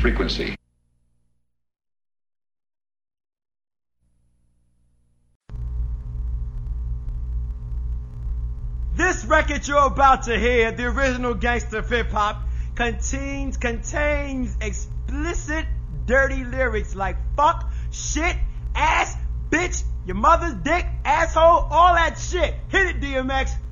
frequency. This record you're about to hear, the original Gangsta Hip Hop, contains explicit, dirty lyrics like fuck, shit, ass, bitch, your mother's dick, asshole, all that shit. Hit it, DMX.